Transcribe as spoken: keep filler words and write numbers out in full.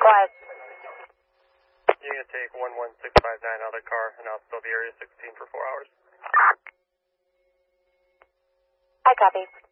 Quiet. You're going to take one one six five nine out of the car, and I'll still be area sixteen for four hours. I copy.